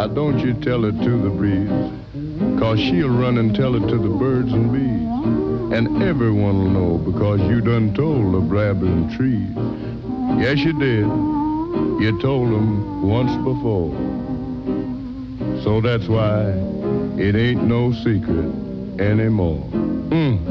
Now don't you tell it to the breeze, 'cause she'll run and tell it to the birds and bees. And everyone'll know because you done told the blabbering trees. Yes, you did. You told them once before. So that's why it ain't no secret anymore.